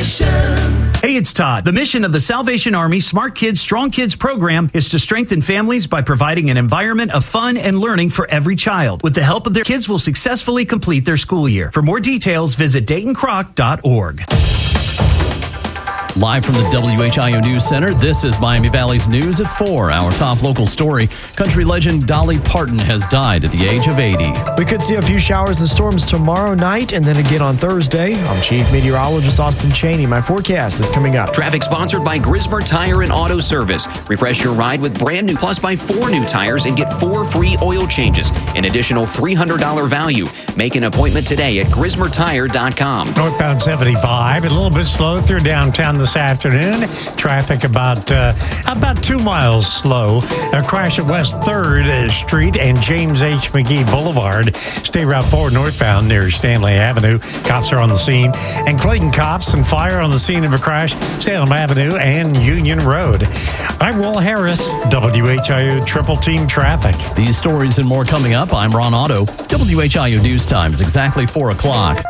Hey, it's Todd. The mission of the Salvation Army Smart Kids, Strong Kids program is to strengthen families by providing an environment of fun and learning for every child. With the help of their kids will successfully complete their school year. For more details, visit DaytonCroc.org. Live from the WHIO News Center, this is Miami Valley's News at 4. Our top local story, country legend Dolly Parton has died at the age of 80. We could see a few showers and storms tomorrow night and then again on Thursday. I'm Chief Meteorologist Austin Cheney. My forecast is coming up. Traffic sponsored by Grismer Tire and Auto Service. Refresh your ride with brand new Plus buy 4 new tires and get 4 free oil changes. An additional $300 value. Make an appointment today at GrismerTire.com. Northbound 75, a little bit slow through downtown this afternoon. Traffic about 2 miles slow. A crash at West 3rd Street and James H. McGee Boulevard. State Route 4 northbound near Stanley Avenue. Cops are on the scene. And Clayton cops and fire on the scene of a crash, Salem Avenue and Union Road. I'm Will Harris, WHIO Triple Team Traffic. These stories and more coming up. I'm Ron Otto. WHIO News Times, exactly 4 o'clock.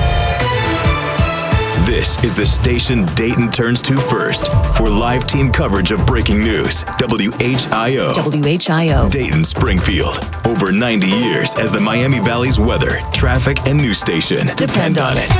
This is the station Dayton turns to first for live team coverage of breaking news. WHIO. WHIO. Dayton Springfield. Over 90 years as the Miami Valley's weather, traffic, and news station. Depend on it.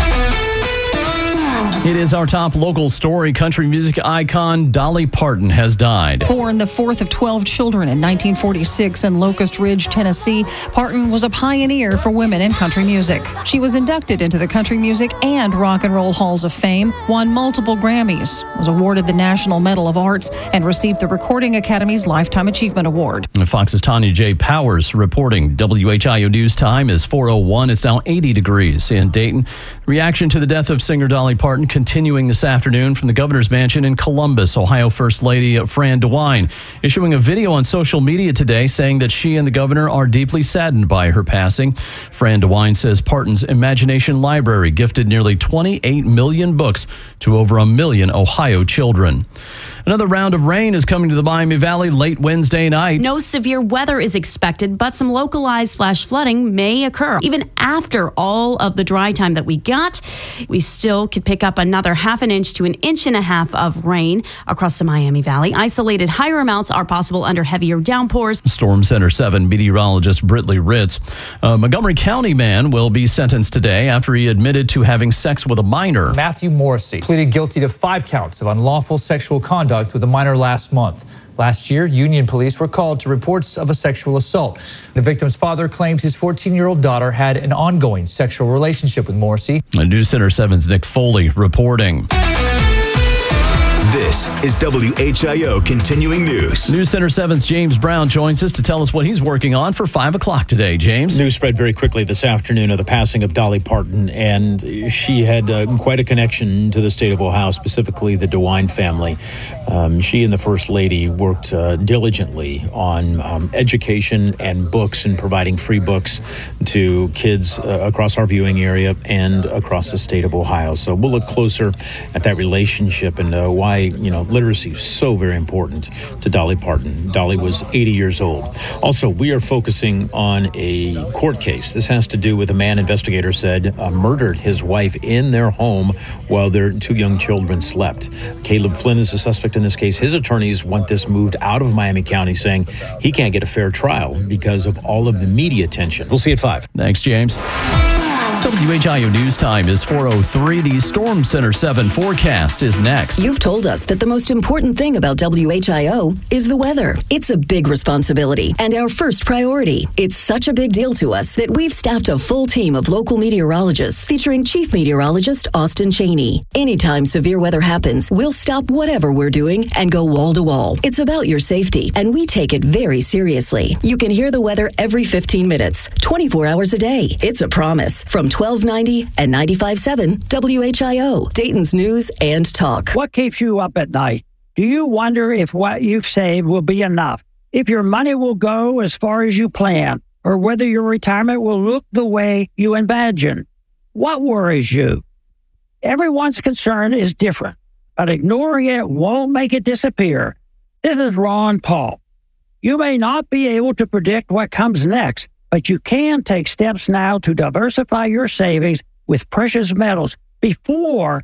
It is our top local story. Country music icon Dolly Parton has died. Born the fourth of 12 children in 1946 in Locust Ridge, Tennessee, Parton was a pioneer for women in country music. She was inducted into the Country Music and Rock and Roll Halls of Fame, won multiple Grammys, was awarded the National Medal of Arts, and received the Recording Academy's Lifetime Achievement Award. Fox's Tanya J. Powers reporting. WHIO News Time is 4:01. It's now 80 degrees in Dayton. Reaction to the death of singer Dolly Parton continuing this afternoon from the governor's mansion in Columbus. Ohio First Lady Fran DeWine issuing a video on social media today saying that she and the governor are deeply saddened by her passing. Fran DeWine says Parton's Imagination Library gifted nearly 28 million books to over 1 million Ohio children. Another round of rain is coming to the Miami Valley late Wednesday night. No severe weather is expected, but some localized flash flooding may occur. Even after all of the dry time that we got, we still could pick up another 1/2 inch to 1.5 inches of rain across the Miami Valley. Isolated higher amounts are possible under heavier downpours. Storm Center 7 meteorologist Britley Ritz. A Montgomery County man will be sentenced today after he admitted to having sex with a minor. Matthew Morrissey pleaded guilty to 5 counts of unlawful sexual conduct with a minor last month. Last year, Union police were called to reports of a sexual assault. The victim's father claims his 14-year-old daughter had an ongoing sexual relationship with Morrissey. News Center 7's Nick Foley reporting. This is WHIO Continuing News. News Center 7's James Brown joins us to tell us what he's working on for 5 o'clock today. James? News spread very quickly this afternoon of the passing of Dolly Parton, and she had quite a connection to the state of Ohio, specifically the DeWine family. She and the First Lady worked diligently on education and books and providing free books to kids across our viewing area and across the state of Ohio. So we'll look closer at that relationship and why literacy is so very important to Dolly Parton. Dolly was 80 years old. Also, we are focusing on a court case. This has to do with a man, investigators said, murdered his wife in their home while their 2 young children slept. Caleb Flynn is a suspect in this case. His attorneys want this moved out of Miami County, saying he can't get a fair trial because of all of the media attention. We'll see you at 5. Thanks, James. WHIO News Time is 4:03. The Storm Center 7 forecast is next. You've told us that the most important thing about WHIO is the weather. It's a big responsibility and our first priority. It's such a big deal to us that we've staffed a full team of local meteorologists featuring Chief Meteorologist Austin Cheney. Anytime severe weather happens, we'll stop whatever we're doing and go wall to wall. It's about your safety, and we take it very seriously. You can hear the weather every 15 minutes, 24 hours a day. It's a promise from 1290 and 95.7 WHIO, Dayton's News and Talk. What keeps you up at night? Do you wonder if what you've saved will be enough? If your money will go as far as you plan? Or whether your retirement will look the way you imagine? What worries you? Everyone's concern is different, but ignoring it won't make it disappear. This is Ron Paul. You may not be able to predict what comes next, but you can take steps now to diversify your savings with precious metals before